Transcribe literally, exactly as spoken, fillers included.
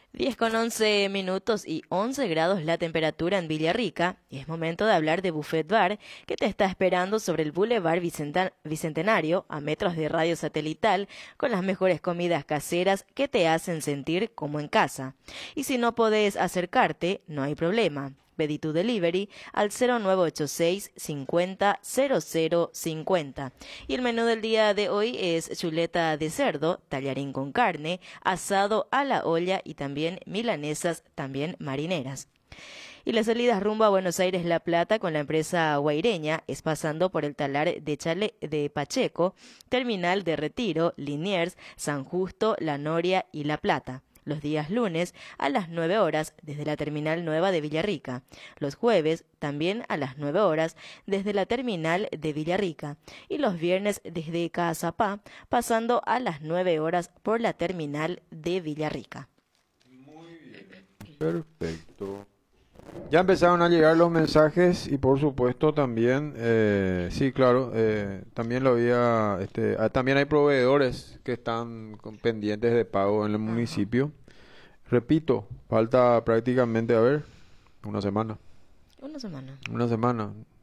diez con once minutos y once grados la temperatura en Villarrica, y es momento de hablar de Buffet Bar, que te está esperando sobre el Boulevard Vicenta- Bicentenario, a metros de radio satelital, con las mejores comidas caseras que te hacen sentir como en casa. Y si no podés acercarte, no hay problema. Pedí tu delivery al cero nueve ocho seis cincuenta cero cero cincuenta. Y el menú del día de hoy es chuleta de cerdo, tallarín con carne, asado a la olla y también milanesas, también marineras. Y las salidas rumbo a Buenos Aires La Plata con la empresa guaireña es pasando por el talar de, Chale, de Pacheco, terminal de Retiro, Liniers, San Justo, La Noria y La Plata. Los días lunes a las nueve horas desde la terminal nueva de Villarrica. Los jueves también a las nueve horas desde la terminal de Villarrica. Y los viernes desde Caazapá pasando a las nueve horas por la terminal de Villarrica. Perfecto. Ya empezaron a llegar los mensajes y por supuesto también, eh, sí, claro, eh, también lo había, este, ah, también hay proveedores que están con pendientes de pago en el Ajá. municipio. Repito, falta prácticamente, a ver, una semana, Una semana. una semana.